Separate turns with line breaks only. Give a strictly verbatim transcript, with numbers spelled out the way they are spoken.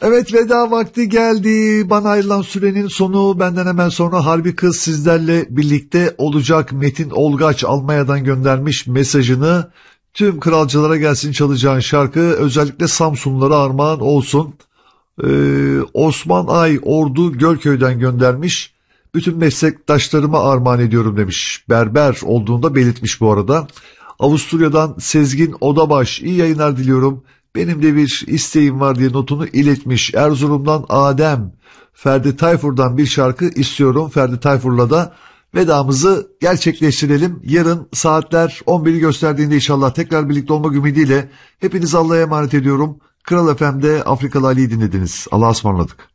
Evet, veda vakti geldi. Bana ayrılan sürenin sonu. Benden hemen sonra Harbi Kız sizlerle birlikte olacak. Metin Olgaç Almanya'dan göndermiş mesajını. Tüm kralcılara gelsin çalacağın şarkı. Özellikle Samsunlulara armağan olsun. Ee, Osman Ay Ordu Gölköy'den göndermiş. Bütün meslektaşlarıma armağan ediyorum demiş. Berber olduğunda belirtmiş bu arada. Avusturya'dan Sezgin Odabaş, iyi yayınlar diliyorum. Benim de bir isteğim var diye notunu iletmiş. Erzurum'dan Adem, Ferdi Tayfur'dan bir şarkı istiyorum. Ferdi Tayfur'la da vedamızı gerçekleştirelim. Yarın saatler on biri gösterdiğinde inşallah tekrar birlikte olmak ümidiyle hepinizi Allah'a emanet ediyorum. Kral F M'de Afrikalı Ali'yi dinlediniz. Allah'a ısmarladık.